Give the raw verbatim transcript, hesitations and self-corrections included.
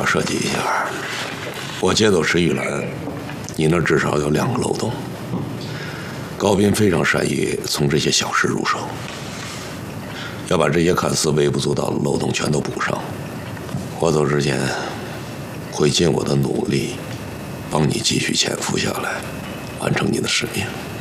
设计一下。我接走石玉兰，你那至少有两个漏洞。高斌非常善于从这些小事入手，要把这些看似微不足道的漏洞全都补上。我走之前，会尽我的努力，帮你继续潜伏下来，完成你的使命。